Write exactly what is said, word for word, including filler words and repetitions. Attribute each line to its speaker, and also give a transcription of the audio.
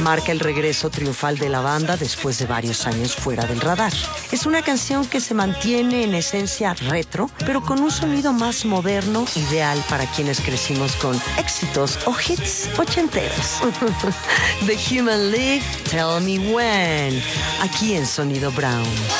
Speaker 1: marca el regreso triunfal de la banda después de varios años fuera del radar. Es una canción que se mantiene en esencia retro, pero con un sonido más moderno, ideal para quienes crecimos con éxitos o hits ochenteros. The Human League, Tell Me When, aquí en Sonido Brown.